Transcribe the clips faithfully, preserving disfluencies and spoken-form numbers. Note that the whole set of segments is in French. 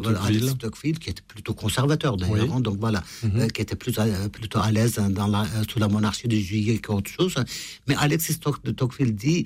Tocqueville. Alex Tocqueville, qui était plutôt conservateur d'ailleurs, Oui. donc voilà, Mm-hmm. euh, qui était plus, euh, plutôt à l'aise dans la, euh, sous la monarchie de Juillet qu'autre chose. Mais Alexis de Tocqueville dit,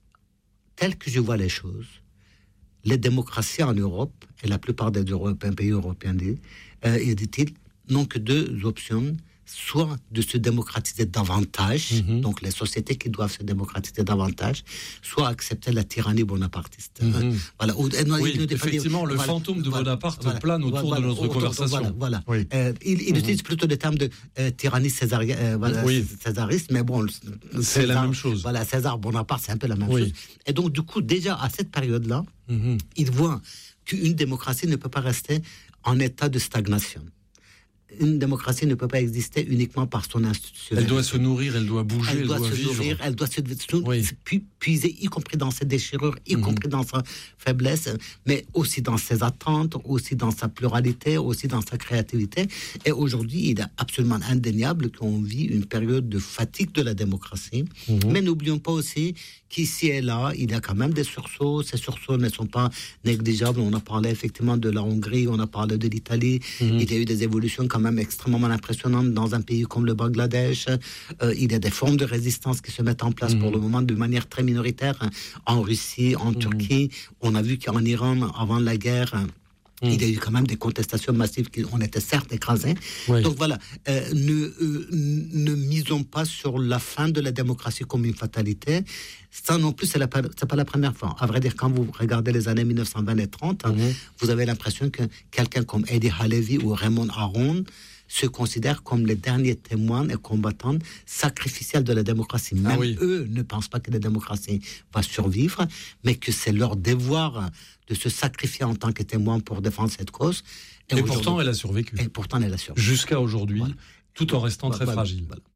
tel que je vois les choses, les démocraties en Europe, et la plupart des Européens, pays européens, euh, et dit-il, n'ont que deux options, soit de se démocratiser davantage, mm-hmm. donc les sociétés qui doivent se démocratiser davantage, soit accepter la tyrannie bonapartiste. Mm-hmm. Voilà. Ou, non, oui, effectivement, le voilà, fantôme de voilà, Bonaparte voilà, plane autour voilà, de notre autour, conversation. Voilà, voilà. Oui. Euh, il il mm-hmm. utilise plutôt le terme de euh, tyrannie césari- euh, voilà, oui. césariste, mais bon, c'est César, la même chose. Voilà, César Bonaparte, c'est un peu la même oui. chose. Et donc, du coup, déjà à cette période-là, mm-hmm. il voit qu'une démocratie ne peut pas rester en état de stagnation. Une démocratie ne peut pas exister uniquement par son institution. Elle doit se nourrir, elle doit bouger, elle, elle doit, doit se vivre. nourrir, elle doit se, se oui. puiser, y compris dans ses déchirures, y mm-hmm. compris dans sa faiblesse, mais aussi dans ses attentes, aussi dans sa pluralité, aussi dans sa créativité. Et aujourd'hui, il est absolument indéniable qu'on vit une période de fatigue de la démocratie. Mm-hmm. Mais n'oublions pas aussi qu'ici et là, il y a quand même des sursauts. Ces sursauts ne sont pas négligeables. On a parlé effectivement de la Hongrie, on a parlé de l'Italie. Mm-hmm. Il y a eu des évolutions quand même extrêmement impressionnantes dans un pays comme le Bangladesh. Euh, il y a des formes de résistance qui se mettent en place mmh. pour le moment de manière très minoritaire. En Russie, en mmh. Turquie, on a vu qu'en Iran, avant la guerre, mmh. il y a eu quand même des contestations massives qui on était certes écrasés. Oui. Donc voilà, euh, ne, euh, ne misons pas sur la fin de la démocratie comme une fatalité. Ça non plus, c'est, la, c'est pas la première fois. À vrai dire, quand vous regardez les années dix-neuf cent vingt et trente, mmh. vous avez l'impression que quelqu'un comme Eddie Halevi ou Raymond Aron se considèrent comme les derniers témoins et combattants sacrificiels de la démocratie. Même ah oui. eux ne pensent pas que la démocratie va survivre, mais que c'est leur devoir de se sacrifier en tant que témoin pour défendre cette cause. Et, et pourtant, elle a survécu. Et pourtant, elle a survécu. Jusqu'à aujourd'hui, voilà. tout en restant voilà, très voilà, fragile. Voilà.